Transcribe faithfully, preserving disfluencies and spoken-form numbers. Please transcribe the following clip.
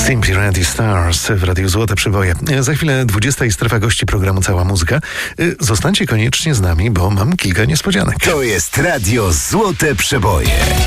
Simply Ready Stars w Radiu Złote Przeboje. Za chwilę dwudziesta i strefa gości programu Cała Muzyka. Zostańcie koniecznie z nami, bo mam kilka niespodzianek. To jest Radio Złote Przeboje.